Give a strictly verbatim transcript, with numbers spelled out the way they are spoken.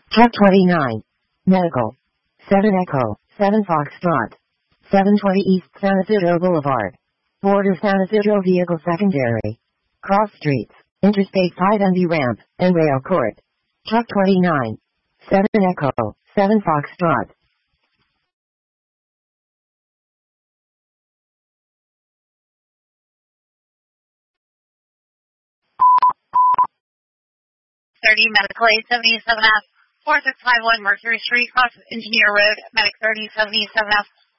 Truck twenty-nine. Medical. seven Echo, seven Foxtrot. seven twenty East San Isidro Boulevard. Border San Isidro Vehicle Secondary. Cross Streets, Interstate five and the Ramp, and Rail Court. Truck twenty-nine. seven Echo, seven Foxtrot. thirty Medical eight seventy-seven F, four six five one Mercury Street, cross Engineer Road, Medic thirty seventy-seven F,